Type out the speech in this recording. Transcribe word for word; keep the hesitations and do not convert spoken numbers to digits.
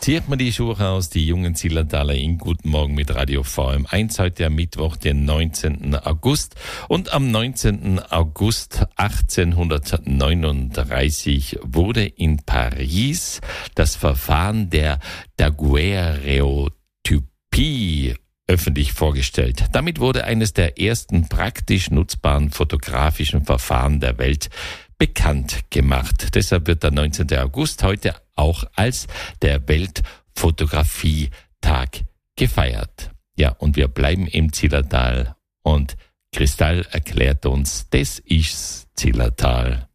Zieht man die Schuhe aus, die jungen Zillertaler in Guten Morgen mit Radio V M eins, heute am Mittwoch, den neunzehnten August. Und am neunzehnten August achtzehnhundertneununddreißig wurde in Paris das Verfahren der Daguerreotypie öffentlich vorgestellt. Damit wurde eines der ersten praktisch nutzbaren fotografischen Verfahren der Welt bekannt gemacht. Deshalb wird der neunzehnte August heute auch als der Weltfotografietag gefeiert. Ja, und wir bleiben im Zillertal und Kristall erklärt uns, das ist Zillertal.